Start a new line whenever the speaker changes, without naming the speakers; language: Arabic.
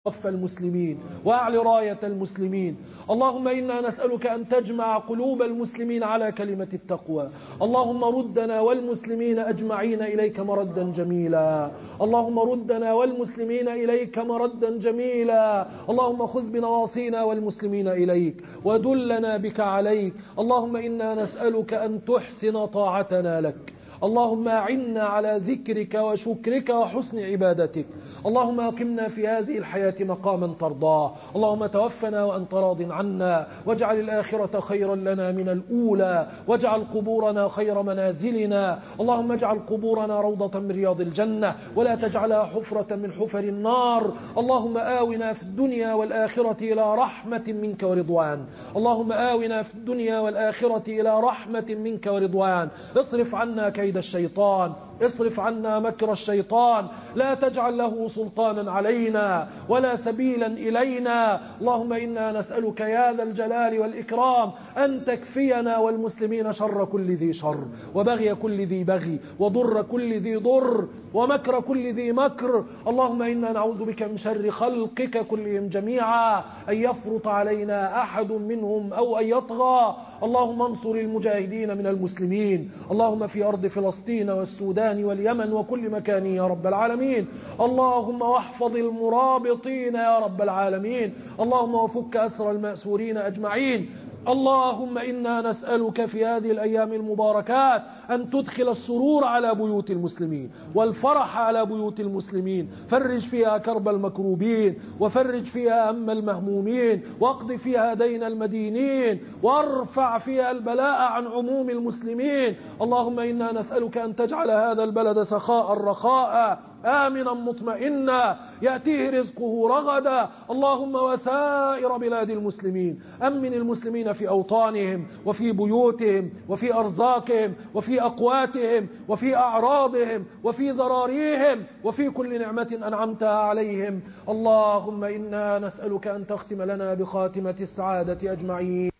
صف المسلمين وأعلي راية المسلمين. اللهم إنا نسألك أن تجمع قلوب المسلمين على كلمة التقوى. اللهم ردنا والمسلمين أجمعين إليك مردا جميلا. اللهم ردنا والمسلمين إليك مردا جميلا. اللهم خذ بنواصينا والمسلمين إليك ودلنا بك عليك. اللهم إنا نسألك أن تحسن طاعتنا لك. اللهم أعنا على ذكرك وشكرك وحسن عبادتك. اللهم أقمنا في هذه الحياة مقاما ترضاه. اللهم توفنا وأنت راض عنا، واجعل الآخرة خيرا لنا من الأولى، واجعل قبورنا خير منازلنا. اللهم اجعل قبورنا روضة من رياض الجنة، ولا تجعلها حفرة من حفر النار. اللهم آونا في الدنيا والآخرة إلى رحمة منك ورضوان. اللهم آونا في الدنيا والآخرة إلى رحمة منك ورضوان. اصرف عنا كيد الشيطان، اصرف عنا مكر الشيطان، لا تجعل له سلطانا علينا ولا سبيلا إلينا. اللهم إنا نسألك يا ذا الجلال والإكرام أن تكفينا والمسلمين شر كل ذي شر، وبغي كل ذي بغي، وضر كل ذي ضر، ومكر كل ذي مكر. اللهم إنا نعوذ بك من شر خلقك كلهم جميعا، أن يفرط علينا أحد منهم أو أن يطغى. اللهم انصر المجاهدين من المسلمين، اللهم في أرض فلسطين والسودان واليمن وكل مكان يا رب العالمين. اللهم واحفظ المرابطين يا رب العالمين. اللهم وفك أسر المأسورين أجمعين. اللهم إنا نسألك في هذه الأيام المباركات أن تدخل السرور على بيوت المسلمين والفرح على بيوت المسلمين. فرج فيها كرب المكروبين، وفرج فيها هم المهمومين، واقض فيها دين المدينين، وارفع فيها البلاء عن عموم المسلمين. اللهم إنا نسألك أن تجعل هذا البلد سخاء رخاء آمنا مطمئنا يأتيه رزقه رغدا. اللهم وسائر بلاد المسلمين، أمن المسلمين في أوطانهم وفي بيوتهم وفي أرزاقهم وفي أقواتهم وفي أعراضهم وفي ذراريهم وفي كل نعمة أنعمتها عليهم. اللهم إنا نسألك أن تختم لنا بخاتمة السعادة أجمعين.